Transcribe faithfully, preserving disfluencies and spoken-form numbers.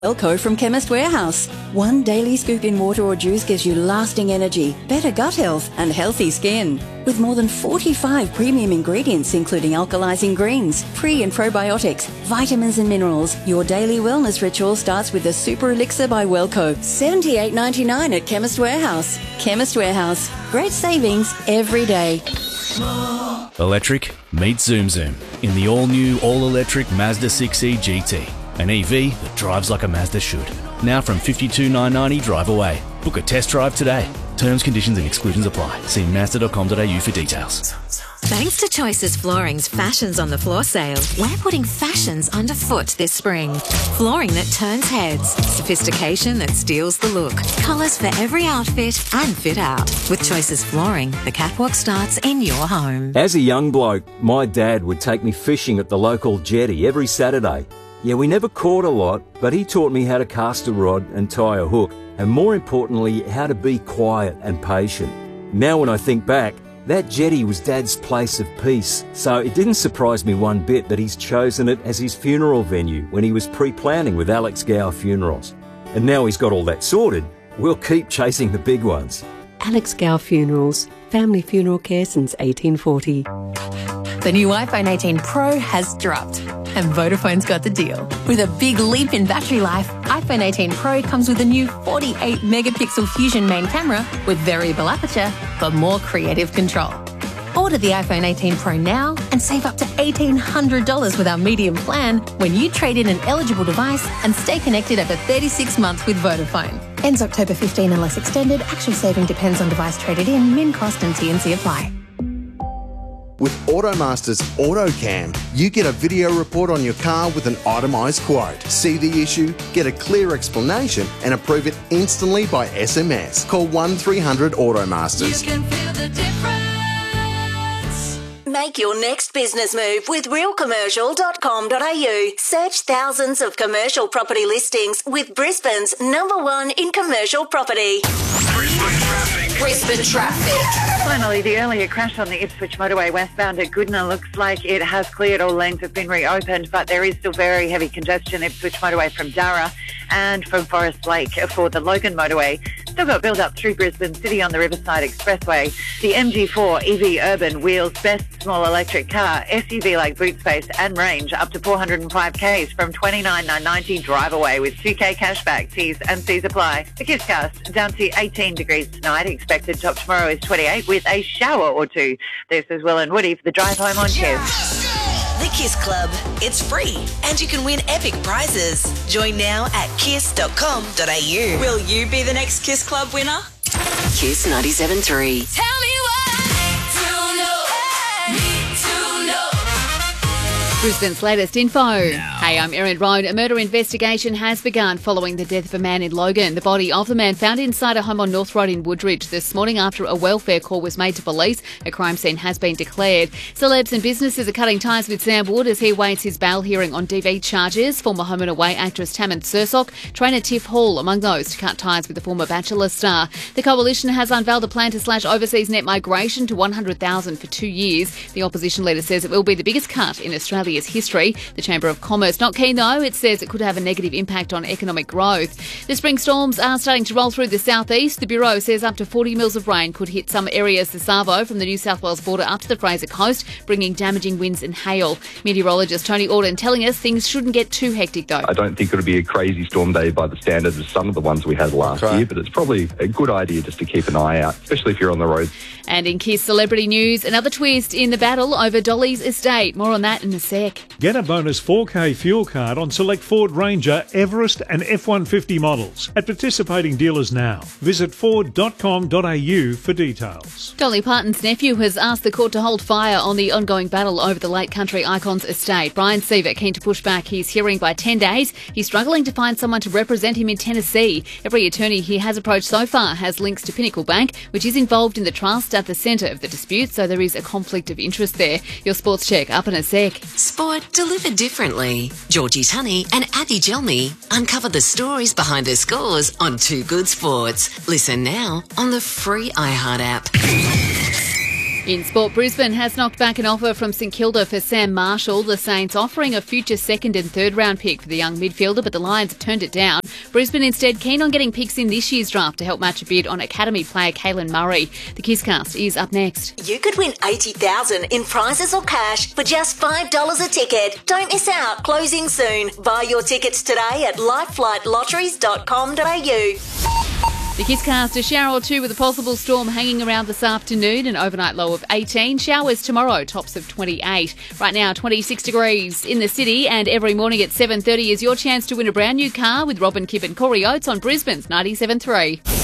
Welco from Chemist Warehouse. One daily scoop in water or juice gives you lasting energy, better gut health and healthy skin. With more than forty-five premium ingredients including alkalizing greens, pre and probiotics, vitamins and minerals, your daily wellness ritual starts with the Super Elixir by Welco. seventy-eight ninety-nine at Chemist Warehouse. Chemist Warehouse. Great savings every day. Electric, meet Zoom Zoom in the all-new, all-electric Mazda six E G T. An E V that drives like a Mazda should. Now from fifty-two thousand nine hundred ninety drive away. Book a test drive today. Terms, conditions and exclusions apply. See mazda dot com dot a u for details. Thanks to Choices Flooring's Fashions on the Floor sale, we're putting fashions underfoot this spring. Flooring that turns heads, sophistication that steals the look, colours for every outfit and fit out. With Choices Flooring, the catwalk starts in your home. As a young bloke, my dad would take me fishing at the local jetty every Saturday. Yeah, we never caught a lot, but he taught me how to cast a rod and tie a hook, and more importantly, how to be quiet and patient. Now when I think back, that jetty was Dad's place of peace, so it didn't surprise me one bit that he's chosen it as his funeral venue when he was pre-planning with Alex Gower Funerals. And now he's got all that sorted, we'll keep chasing the big ones. Alex Gower Funerals, family funeral care since eighteen forty. The new iPhone eighteen Pro has dropped, and Vodafone's got the deal. With a big leap in battery life, iPhone eighteen Pro comes with a new forty-eight megapixel Fusion main camera with variable aperture for more creative control. Order the iPhone eighteen Pro now and save up to eighteen hundred dollars with our medium plan when you trade in an eligible device and stay connected over thirty-six months with Vodafone. Ends October fifteenth unless extended. Actual saving depends on device traded in. Min cost and T and C apply. With Automaster's AutoCam, you get a video report on your car with an itemised quote. See the issue, get a clear explanation and approve it instantly by S M S. Call one three hundred Automasters. You can feel the difference. Make your next business move with real commercial dot com dot a u. Search thousands of commercial property listings with Brisbane's number one in commercial property. Brisbane traffic. Brisbane traffic. Finally, the earlier crash on the Ipswich motorway westbound at Goodna looks like it has cleared. All lanes have been reopened, but there is still very heavy congestion Ipswich motorway from Darra and from Forest Lake for the Logan motorway. Still got build up through Brisbane City on the Riverside Expressway. The M G four E V Urban wheels best small electric car, S U V-like boot space and range up to four hundred five kays from twenty-nine thousand nine hundred ninety drive away with two K cashback. T's and C's apply. The Kisscast down to eighteen degrees tonight. Expected top tomorrow is twenty-eight with a shower or two. This is Will and Woody for the drive home on Kiss. The Kiss Club. It's free and you can win epic prizes. Join now at kiss dot com dot a u. Will you be the next Kiss Club winner? Kiss ninety-seven point three. Tell me what to know. Need to know. Brisbane's latest info. Hey, I'm Erin Roan. A murder investigation has begun following the death of a man in Logan. The body of the man found inside a home on North Road in Woodridge this morning after a welfare call was made to police. A crime scene has been declared. Celebs and businesses are cutting ties with Sam Wood as he awaits his bail hearing on D V charges. Former Home and Away actress Tammin Sursok, trainer Tiff Hall among those to cut ties with the former Bachelor star. The coalition has unveiled a plan to slash overseas net migration to one hundred thousand for two years. The opposition leader says it will be the biggest cut in Australia's history. The Chamber of Commerce not keen though. It says it could have a negative impact on economic growth. The spring storms are starting to roll through the southeast. The Bureau says up to forty mils of rain could hit some areas this Savo from the New South Wales border up to the Fraser coast, bringing damaging winds and hail. Meteorologist Tony Auden telling us things shouldn't get too hectic though. I don't think it'll be a crazy storm day by the standards of some of the ones we had last right. year, but it's probably a good idea just to keep an eye out, especially if you're on the road. And in Kiss celebrity news, another twist in the battle over Dolly's estate. More on that in a sec. Get a bonus four K fuel card on select Ford Ranger, Everest and F one fifty models at participating dealers now. Visit ford dot com dot a u for details. Dolly Parton's nephew has asked the court to hold fire on the ongoing battle over the late country icon's estate. Brian Seaver keen to push back his hearing by ten days. He's struggling to find someone to represent him in Tennessee. Every attorney he has approached so far has links to Pinnacle Bank, which is involved in the trust at the centre of the dispute, so there is a conflict of interest there. Your sports check up in a sec. Sport delivered differently. Georgie Tunney and Addy Gelmy uncover the stories behind the scores on Too Good Sports. Listen now on the free iHeart app. In sport, Brisbane has knocked back an offer from St Kilda for Sam Marshall. The Saints offering a future second and third round pick for the young midfielder, but the Lions have turned it down. Brisbane instead keen on getting picks in this year's draft to help match a bid on academy player Caelan Murray. The Kisscast is up next. You could win eighty thousand dollars in prizes or cash for just five dollars a ticket. Don't miss out. Closing soon. Buy your tickets today at lifeflight lotteries dot com dot a u. The Kisscast, a shower or two with a possible storm hanging around this afternoon, an overnight low of eighteen. Showers tomorrow, tops of twenty-eight. Right now, twenty-six degrees in the city, and every morning at seven thirty is your chance to win a brand new car with Robin Kipp and Corey Oates on Brisbane's ninety-seven point three.